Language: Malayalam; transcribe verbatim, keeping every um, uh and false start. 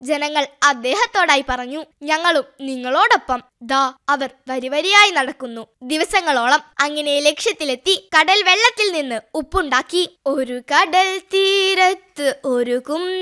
ജനങ്ങൾ അദ്ദേഹത്തോടായി പറഞ്ഞു. ഞങ്ങളും നിങ്ങളോടൊപ്പം. ദാ അവർ വരിവരിയായി നടക്കുന്നു. ദിവസങ്ങളോളം അങ്ങനെ ലക്ഷ്യത്തിലെത്തി കടൽ വെള്ളത്തിൽ നിന്ന് ഉപ്പുണ്ടാക്കി. ഒരു കടൽ തീരത്ത് ഒരു കും